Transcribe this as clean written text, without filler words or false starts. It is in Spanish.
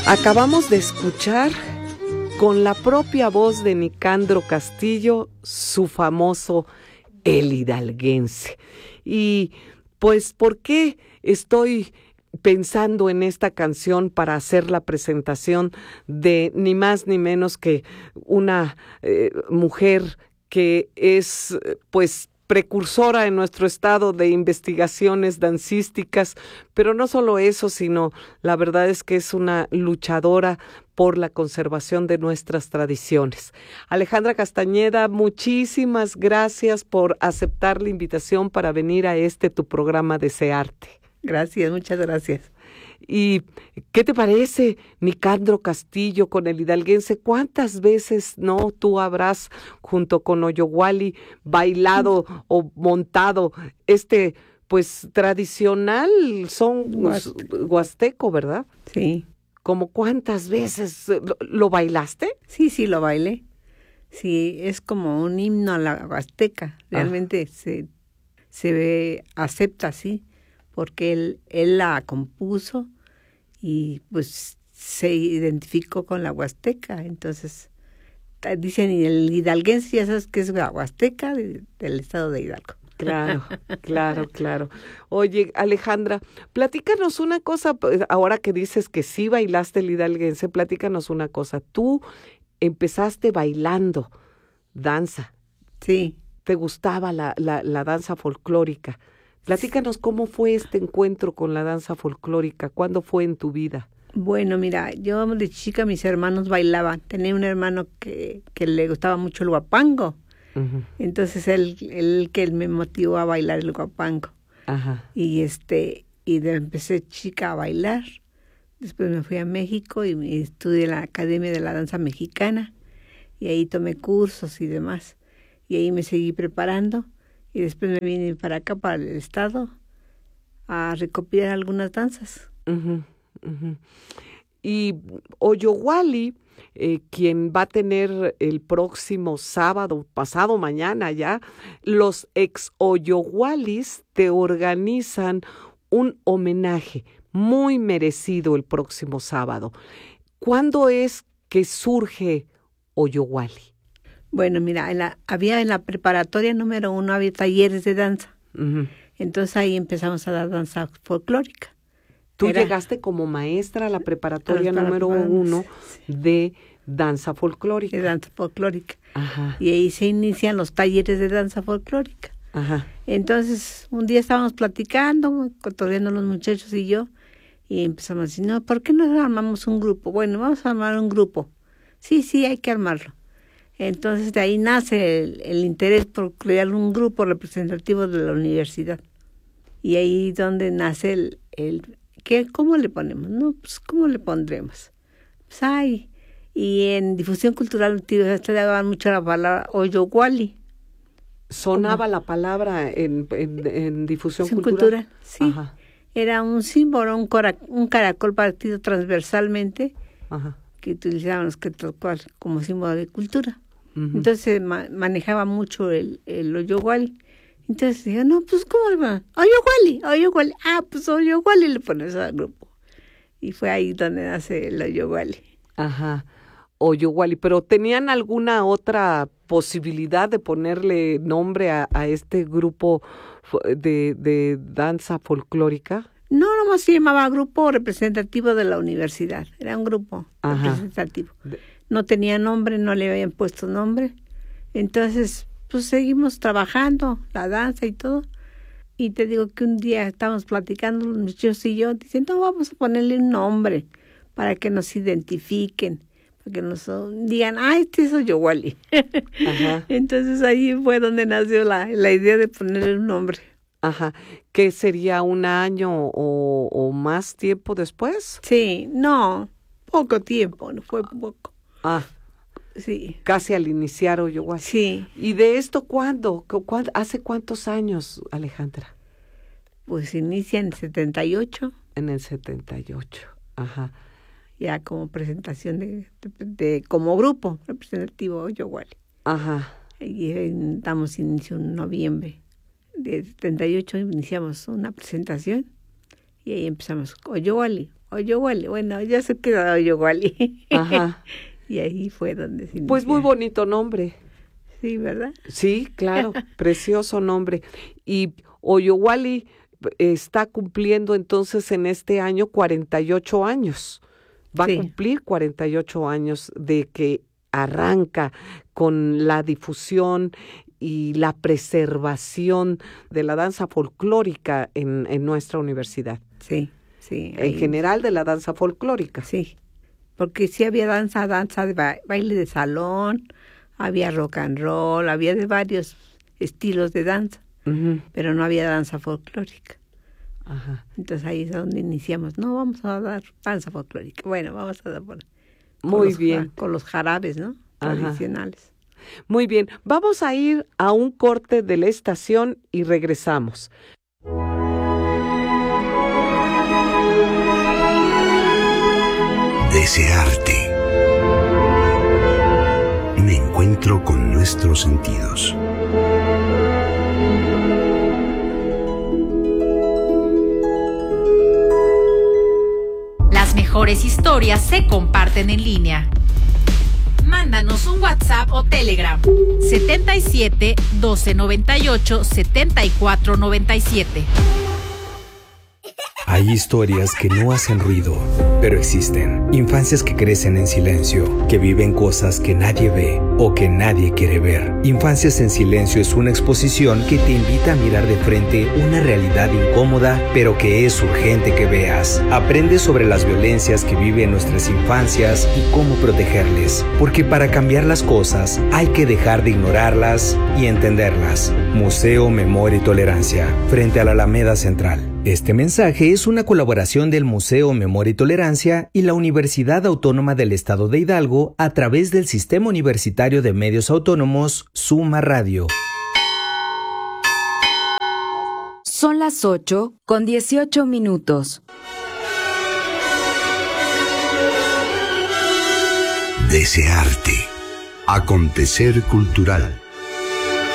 Acabamos de escuchar con la propia voz de Nicandro Castillo su famoso El Hidalguense. Y pues, ¿por qué estoy pensando en esta canción para hacer la presentación de ni más ni menos que una mujer que es, pues, precursora en nuestro estado de investigaciones dancísticas, pero no solo eso, sino la verdad es que es una luchadora por la conservación de nuestras tradiciones. Alejandra Castañeda, muchísimas gracias por aceptar la invitación para venir a tu programa Desearte. Gracias, muchas gracias. ¿Y qué te parece, Nicandro Castillo, con el hidalguense? ¿Cuántas veces tú habrás, junto con Oyowali, bailado o montado pues, tradicional son huasteco, ¿verdad? Sí. ¿Cómo cuántas veces lo bailaste? Sí, lo bailé. Sí, es como un himno a la huasteca. Realmente se acepta así, porque él la compuso y pues se identificó con la huasteca. Entonces, dicen, y el hidalguense, ya sabes que es la huasteca del estado de Hidalgo. Claro. Oye, Alejandra, platícanos una cosa, ahora que dices que sí bailaste el hidalguense, platícanos una cosa. Tú empezaste bailando danza. Sí. ¿Te gustaba la danza folclórica? Platícanos cómo fue este encuentro con la danza folclórica, ¿cuándo fue en tu vida? Bueno, mira, yo de chica mis hermanos bailaban. Tenía un hermano que le gustaba mucho el huapango. Uh-huh. Entonces él que me motivó a bailar el huapango. Ajá. Y empecé chica a bailar. Después me fui a México y estudié en la Academia de la Danza Mexicana. Y ahí tomé cursos y demás. Y ahí me seguí preparando. Y después me vine para acá, para el estado, a recopilar algunas danzas. Uh-huh, uh-huh. Y Oyowali, quien va a tener el próximo sábado, pasado mañana ya, los ex Oyowalis te organizan un homenaje muy merecido el próximo sábado. ¿Cuándo es que surge Oyowali? Bueno, mira, había en la preparatoria número 1, había talleres de danza. Uh-huh. Entonces ahí empezamos a dar danza folclórica. Tú llegaste como maestra a la preparatoria número 1 de danza folclórica. De danza folclórica. Ajá. Y ahí se inician los talleres de danza folclórica. Ajá. Entonces, un día estábamos platicando, cotorreando los muchachos y yo, y empezamos a decir, no, ¿por qué no armamos un grupo? Bueno, vamos a armar un grupo. Sí, hay que armarlo. Entonces, de ahí nace el interés por crear un grupo representativo de la universidad. Y ahí donde nace ¿cómo le ponemos? No, pues, ¿cómo le pondremos? Pues, y en difusión cultural, te daban mucho la palabra Oyowali. Sonaba la palabra en difusión cultural. Sí. Ajá. Era un símbolo, un caracol partido transversalmente. Ajá. Que utilizaban los quetzalcóatl como símbolo de cultura. Uh-huh. Entonces manejaba mucho el Oyowali. Entonces dije, no, pues ¿cómo le van? Oyowali. Pues Oyowali le pones al grupo. Y fue ahí donde nace el Oyowali. Ajá, Oyowali. ¿Pero tenían alguna otra posibilidad de ponerle nombre a este grupo de danza folclórica? No, nomás se llamaba Grupo Representativo de la Universidad. Era un grupo representativo. No tenía nombre, no le habían puesto nombre. Entonces, pues seguimos trabajando, la danza y todo. Y te digo que un día estábamos platicando, los muchachos y yo, diciendo, no, vamos a ponerle un nombre para que nos identifiquen, para que nos digan, este es Oyowali. Entonces ahí fue donde nació la idea de ponerle un nombre. Ajá, ¿qué sería un año o más tiempo después? Sí, no, poco tiempo, no fue poco. Sí. Casi al iniciar Oyowali. Sí. ¿Y de esto cuándo? ¿Hace cuántos años, Alejandra? Pues inicia en el 78. En el 78, ajá. Ya como presentación de como grupo representativo Oyowali. Ajá. Y damos inicio en noviembre. De 78 iniciamos una presentación y ahí empezamos Oyowali, Oyowali, bueno, ya se quedó Oyowali. Ajá. Y ahí fue donde se Pues muy inició. bonito nombre. Sí, ¿verdad? Sí, claro, precioso nombre. Y Oyowali está cumpliendo entonces en este año 48 años. Va Sí. a cumplir 48 años de que arranca con la difusión y la preservación de la danza folclórica en nuestra universidad. Sí, sí. En general de la danza folclórica. Sí, porque sí había danza de baile de salón, había rock and roll, había de varios estilos de danza, Ujú. pero no había danza folclórica. Ajá. Entonces ahí es donde iniciamos. No, vamos a dar danza folclórica. Bueno, vamos a dar Muy bien. con los jarabes, ¿no? Ajá. Tradicionales. Muy bien. Vamos a ir a un corte de la estación y regresamos. Desearte. Un encuentro con nuestros sentidos. Las mejores historias se comparten en línea. Mándanos un WhatsApp o Telegram 77 12 98 74 97. Hay historias que no hacen ruido, pero existen. Infancias que crecen en silencio, que viven cosas que nadie ve o que nadie quiere ver. Infancias en Silencio es una exposición que te invita a mirar de frente una realidad incómoda, pero que es urgente que veas. Aprende sobre las violencias que viven nuestras infancias y cómo protegerles. Porque para cambiar las cosas hay que dejar de ignorarlas y entenderlas. Museo Memoria y Tolerancia, frente a la Alameda Central. Este mensaje es una colaboración del Museo Memoria y Tolerancia y la Universidad Autónoma del Estado de Hidalgo a través del Sistema Universitario de Medios Autónomos, Suma Radio. Son las 8:18. Desearte. Acontecer cultural.